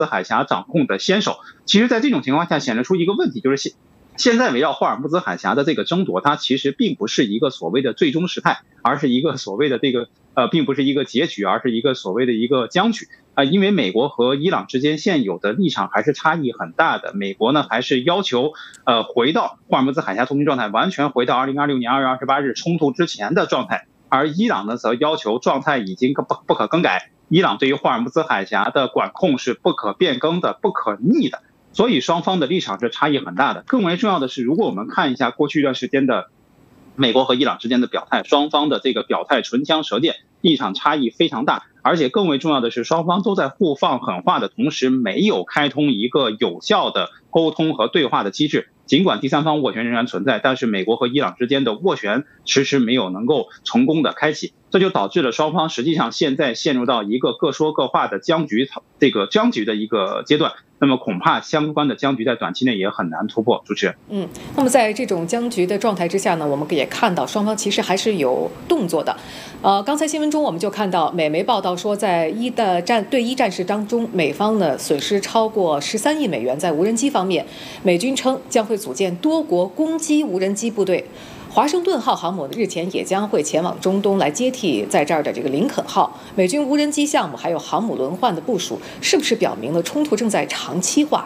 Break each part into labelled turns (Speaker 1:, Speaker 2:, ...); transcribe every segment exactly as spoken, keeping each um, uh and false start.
Speaker 1: 兹海峡掌控的先手。其实，在这种情况下显示出一个问题，就是现现在围绕霍尔木兹海峡的这个争夺，它其实并不是一个所谓的最终时态，而是一个所谓的这个呃，并不是一个结局，而是一个所谓的一个僵局啊、呃。因为美国和伊朗之间现有的立场还是差异很大的。美国呢还是要求呃回到霍尔木兹海峡通行状态，完全回到二零二六年二月二十八日冲突之前的状态，而伊朗呢则要求状态已经不不可更改。伊朗对于霍尔木兹海峡的管控是不可变更的、不可逆的。所以双方的立场是差异很大的。更为重要的是，如果我们看一下过去一段时间的美国和伊朗之间的表态，双方的这个表态唇枪舌剑，立场差异非常大。而且更为重要的是，双方都在互放狠话的同时，没有开通一个有效的沟通和对话的机制。尽管第三方斡旋仍然存在，但是美国和伊朗之间的斡旋迟迟没有能够成功的开启，这就导致了双方实际上现在陷入到一个各说各话的僵局，这个僵局的一个阶段。那么恐怕相关的僵局在短期内也很难突破。主持人，
Speaker 2: 嗯，那么在这种僵局的状态之下呢，我们也看到双方其实还是有动作的。呃，刚才新闻中我们就看到美媒报道说，在一的战对伊战事当中，美方呢损失超过十三亿美元。在无人机方面，美军称将会组建多国攻击无人机部队。华盛顿号航母日前也将会前往中东来接替在这儿的这个林肯号。美军无人机项目还有航母轮换的部署，是不是表明了冲突正在长期化？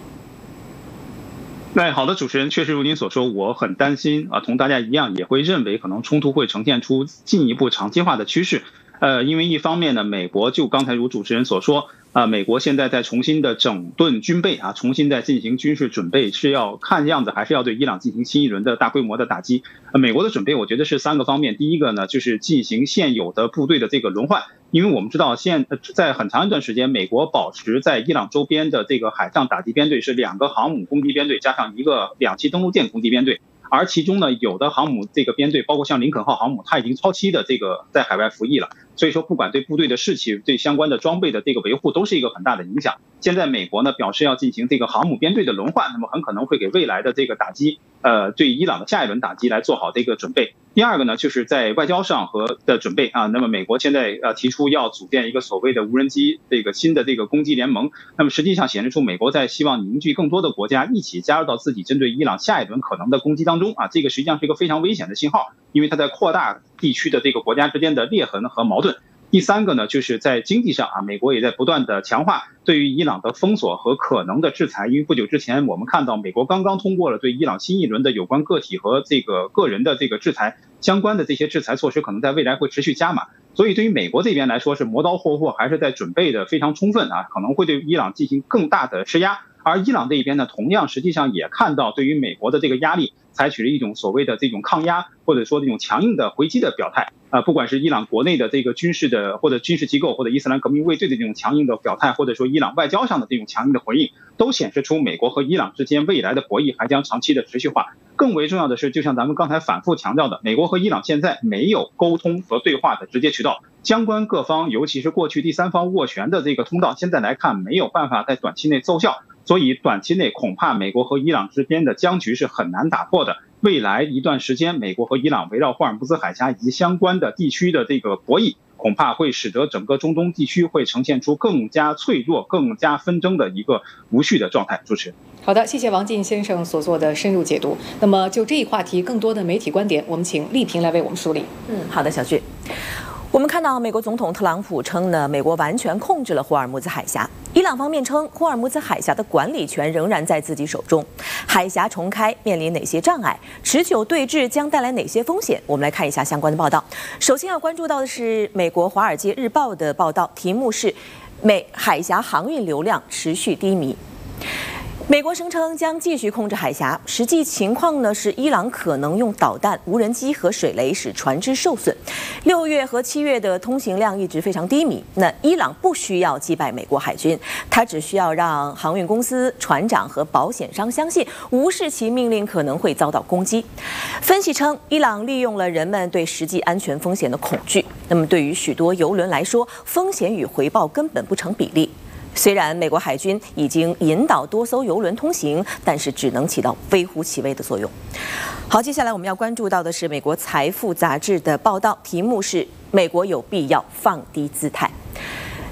Speaker 1: 那好的，主持人，确实如您所说，我很担心啊，同大家一样也会认为可能冲突会呈现出进一步长期化的趋势。呃，因为一方面呢，美国就刚才如主持人所说，啊、呃，美国现在在重新的整顿军备啊，重新在进行军事准备，是要看样子还是要对伊朗进行新一轮的大规模的打击。呃，美国的准备我觉得是三个方面，第一个呢就是进行现有的部队的这个轮换，因为我们知道现在很长一段时间，美国保持在伊朗周边的这个海上打击编队是两个航母攻击编队加上一个两栖登陆舰攻击编队。而其中呢，有的航母这个编队，包括像林肯号航母，它已经超期的这个在海外服役了，所以说不管对部队的士气、对相关的装备的这个维护，都是一个很大的影响。现在美国呢表示要进行这个航母编队的轮换，那么很可能会给未来的这个打击，呃，对伊朗的下一轮打击来做好这个准备。第二个呢，就是在外交上和的准备啊，那么美国现在呃提出要组建一个所谓的无人机这个新的这个攻击联盟，那么实际上显示出美国在希望凝聚更多的国家一起加入到自己针对伊朗下一轮可能的攻击当中啊，这个实际上是一个非常危险的信号，因为它在扩大地区的这个国家之间的裂痕和矛盾。第三个呢，就是在经济上啊，美国也在不断的强化对于伊朗的封锁和可能的制裁。因为不久之前我们看到，美国刚刚通过了对伊朗新一轮的有关个体和这个个人的这个制裁，相关的这些制裁措施可能在未来会持续加码。所以对于美国这边来说是磨刀霍霍，还是在准备的非常充分啊，可能会对伊朗进行更大的施压。而伊朗这一边呢，同样实际上也看到对于美国的这个压力，采取了一种所谓的这种抗压，或者说这种强硬的回击的表态啊、呃，不管是伊朗国内的这个军事的或者军事机构，或者伊斯兰革命卫队的这种强硬的表态，或者说伊朗外交上的这种强硬的回应，都显示出美国和伊朗之间未来的博弈还将长期的持续化。更为重要的是，就像咱们刚才反复强调的，美国和伊朗现在没有沟通和对话的直接渠道，相关各方，尤其是过去第三方斡旋的这个通道，现在来看没有办法在短期内奏效。所以短期内恐怕美国和伊朗之间的僵局是很难打破的。未来一段时间，美国和伊朗围绕霍尔木兹海峡以及相关的地区的这个博弈，恐怕会使得整个中东地区会呈现出更加脆弱、更加纷争的一个无序的状态。主持人，
Speaker 2: 好的，谢谢王进先生所做的深入解读。那么就这一话题，更多的媒体观点，我们请丽萍来为我们梳理。
Speaker 3: 嗯，好的，小旭。我们看到美国总统特朗普称呢，美国完全控制了霍尔木兹海峡。伊朗方面称，霍尔木兹海峡的管理权仍然在自己手中。海峡重开面临哪些障碍？持久对峙将带来哪些风险？我们来看一下相关的报道。首先要关注到的是美国《华尔街日报》的报道，题目是“美海峡航运流量持续低迷”。美国声称将继续控制海峡，实际情况呢是伊朗可能用导弹、无人机和水雷使船只受损。六月和七月的通行量一直非常低迷。那伊朗不需要击败美国海军，他只需要让航运公司、船长和保险商相信，无视其命令可能会遭到攻击。分析称，伊朗利用了人们对实际安全风险的恐惧。那么对于许多邮轮来说，风险与回报根本不成比例。虽然美国海军已经引导多艘邮轮通行，但是只能起到微乎其微的作用。好，接下来我们要关注到的是美国财富杂志的报道，题目是“美国有必要放低姿态”。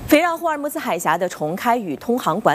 Speaker 3: 围绕霍尔木兹海峡的重开与通航管